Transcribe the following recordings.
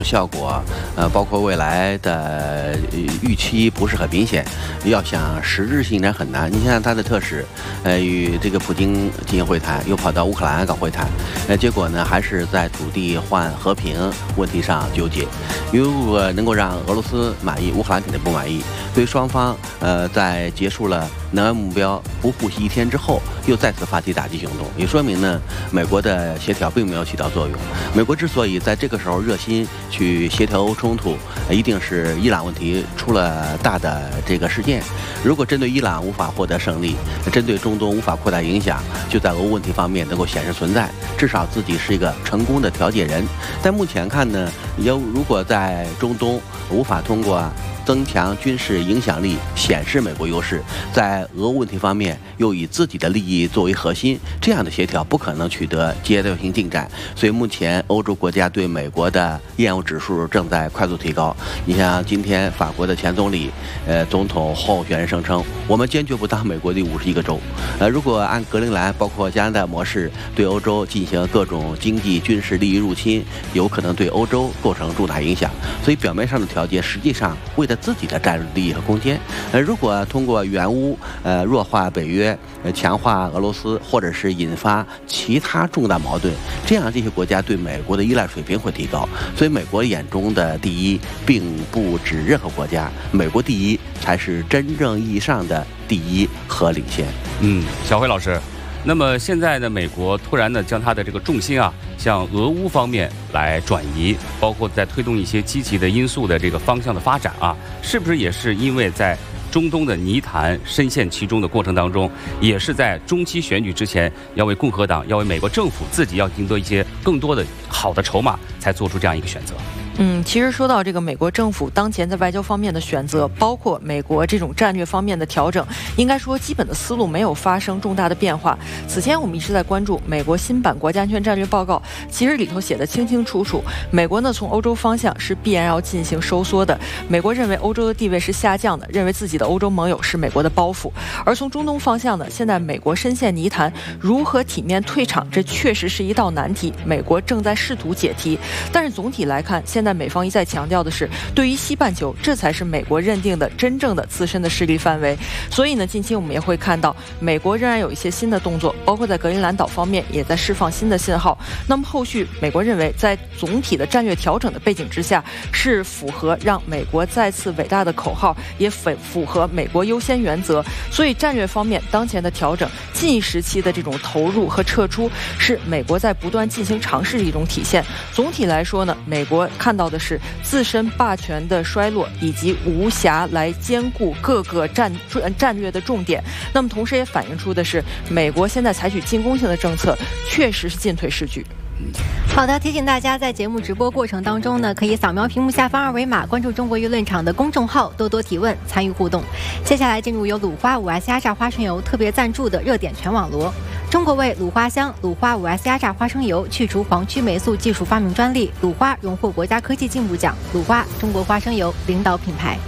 效果，包括未来的预期不是很明显，要想实质性很难。你像他的特使，与这个普京进行会谈，又跑到乌克兰搞会谈，结果呢还是在土地换和平问题上纠结。如果能够让俄罗斯满意，乌克兰肯定不满意。对双方，在结束了能源目标不顾惜一天之后，又再次发起打击行动，也说明呢，美国的协调并没有起到作用。美国之所以在这个时候热心去协调冲突，一定是伊朗问题出了大的这个事件。如果针对伊朗无法获得胜利，针对中东无法扩大影响，就在俄乌问题方面能够显示存在，至少自己是一个成功的调解人。但目前看呢，如果在中东无法通过增强军事影响力，显示美国优势，在俄乌问题方面又以自己的利益作为核心，这样的协调不可能取得阶段性进展。所以目前欧洲国家对美国的厌恶指数正在快速提高。你像今天法国的前总理、总统候选人声称，我们坚决不当美国的51个州。如果按格陵兰包括加拿大模式对欧洲进行各种经济、军事利益入侵，有可能对欧洲构成重大影响。所以表面上的调节，实际上为了自己的战略利益和空间。如果通过援乌，弱化北约，强化俄罗斯，或者是引发其他重大矛盾，这样这些国家对美国的依赖水平会提高。所以美国眼中的第一，并不指任何国家，美国第一才是真正意义上的第一和领先。 小辉老师。那么现在呢，美国突然呢将它的这个重心向俄乌方面来转移，包括在推动一些积极的因素的这个方向的发展是不是也是因为在中东的泥潭深陷其中的过程当中，也是在中期选举之前要为共和党、要为美国政府自己要赢得一些更多的好的筹码，才做出这样一个选择？ 其实说到这个美国政府当前在外交方面的选择，包括美国这种战略方面的调整，应该说基本的思路没有发生重大的变化。此前我们一直在关注美国新版国家安全战略报告，其实里头写的清清楚楚，美国呢从欧洲方向是必然要进行收缩的。美国认为欧洲的地位是下降的，认为自己的欧洲盟友是美国的包袱。而从中东方向呢，现在美国深陷泥潭，如何体面退场，这确实是一道难题，美国正在试图解题。但是总体来看，现在美方一再强调的是，对于西半球，这才是美国认定的真正的自身的势力范围。所以呢，近期我们也会看到，美国仍然有一些新的动作，包括在格陵兰岛方面也在释放新的信号。那么后续，美国认为在总体的战略调整的背景之下，是符合让美国再次伟大的口号，也符合美国优先原则。所以战略方面，当前的调整，近时期的这种投入和撤出，是美国在不断进行尝试的一种体现。总体来说呢，美国看到的是自身霸权的衰落，以及无暇来兼顾各个战略的重点。那么同时也反映出的是，美国现在采取进攻性的政策，确实是进退失据。 好的，提醒大家在节目直播过程当中呢，可以扫描屏幕下方二维码，关注中国舆论场的公众号，多多提问，参与互动。接下来进入由鲁花5S压榨花生油特别赞助的热点全网罗。中国为鲁花香鲁花5S压榨花生油去除黄曲霉素技术发明专利，鲁花荣获国家科技进步奖，鲁花中国花生油领导品牌。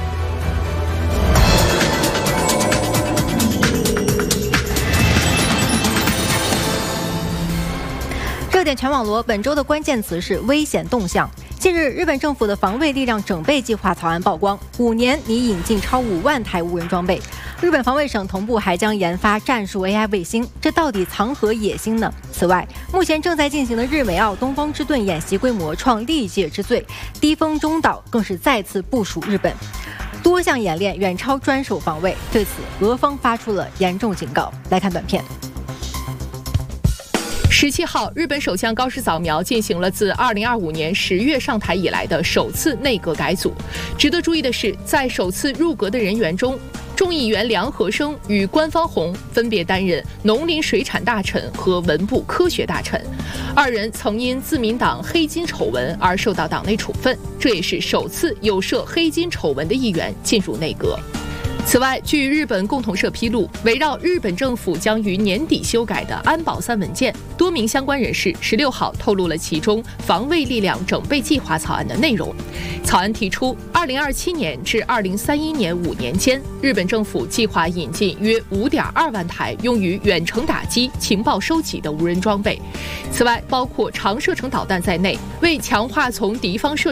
热点全网罗本周的关键词是危险动向。近日，日本政府的防卫力量整备计划草案曝光，5年拟引进超5万台无人装备。日本防卫省同步还将研发战术 AI 卫星，这到底藏何野心呢？此外，目前正在进行的日美澳东方之盾演习规模创历届之最，低风中岛更是再次部署日本，多项演练远超专守防卫。对此，俄方发出了严重警告。来看短片。 17号，日本首相高市早苗进行了自2025年10月上台以来的首次内阁改组。值得注意的是，在首次入阁的人员中，众议员梁和生与官方弘分别担任农林水产大臣和文部科学大臣，二人曾因自民党黑金丑闻而受到党内处分，这也是首次有涉黑金丑闻的议员进入内阁。此外，据日本共同社披露，围绕日本政府将于年底修改的安保3文件，多名相关人士16号透露了其中防卫力量整备计划草案的内容。草案提出，2027年至2031年5年间，日本政府计划引进约5.2万台用于远程打击、情报收集的无人装备。此外，包括长射程导弹在内，为强化从敌方射